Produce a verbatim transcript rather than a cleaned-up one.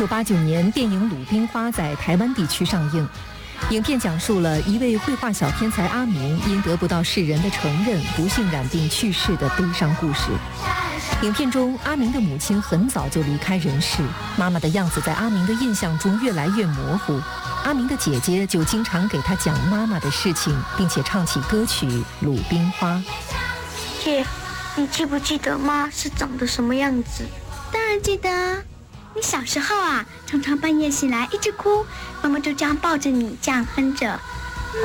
九八九年，电影《鲁冰花》在台湾地区上映。影片讲述了一位绘画小天才阿明因得不到世人的承认，不幸染病去世的悲伤故事。影片中，阿明的母亲很早就离开人世，妈妈的样子在阿明的印象中越来越模糊。阿明的姐姐就经常给他讲妈妈的事情，并且唱起歌曲《鲁冰花》。 姐，你记不记得妈是长得什么样子？ 当然记得啊。你小时候啊，常常半夜醒来一直哭，妈妈就这样抱着你，这样哼着